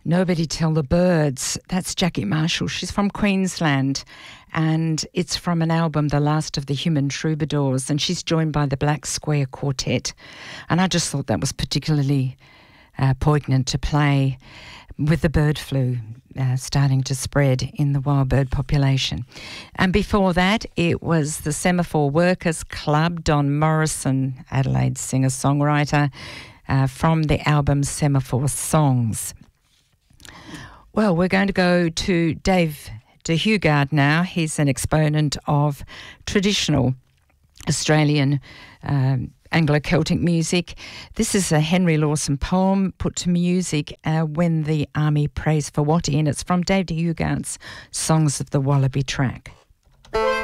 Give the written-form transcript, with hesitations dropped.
Nobody Tell the Birds. That's Jackie Marshall. She's from Queensland, and it's from an album, The Last of the Human Troubadours, and she's joined by the Black Square Quartet. And I just thought that was particularly poignant to play with the bird flu starting to spread in the wild bird population. And before that, it was the Semaphore Workers Club, Don Morrison, Adelaide singer-songwriter, from the album Semaphore Songs. Well, we're going to go to Dave de Hugard now. He's an exponent of traditional Australian Anglo-Celtic music. This is a Henry Lawson poem put to music, When the Army Prays for Watty, and it's from Dave de Hugard's Songs of the Wallaby Track.